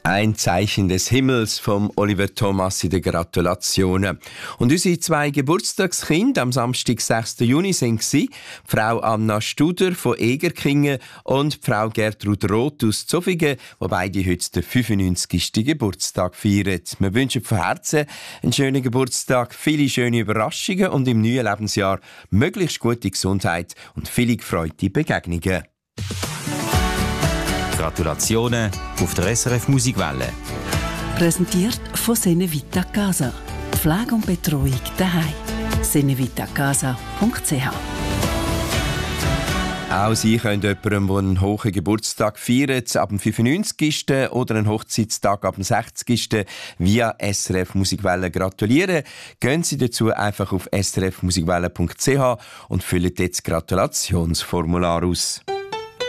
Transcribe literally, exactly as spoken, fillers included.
Ein Zeichen des Himmels vom Oliver Thomas in den Gratulationen. Und unsere zwei Geburtstagskinder am Samstag, sechsten Juni, sind sie Frau Anna Studer von Egerkingen und Frau Gertrud Roth aus Zofingen, die beide heute den fünfundneunzigsten Geburtstag feiern. Wir wünschen von Herzen einen schönen Geburtstag, viele schöne Überraschungen und im neuen Lebensjahr möglichst gute Gesundheit und viele gefreute Begegnungen. Gratulationen auf der S R F Musikwelle. Präsentiert von Senevita Casa. Pflege und Betreuung daheim. senevitacasa punkt c h. Auch Sie können jemandem, der einen hohen Geburtstag feiert, ab dem fünfundneunzigsten oder einen Hochzeitstag ab dem sechzigsten via S R F Musikwelle gratulieren. Gehen Sie dazu einfach auf s r f musikwelle punkt c h und füllen dort das Gratulationsformular aus.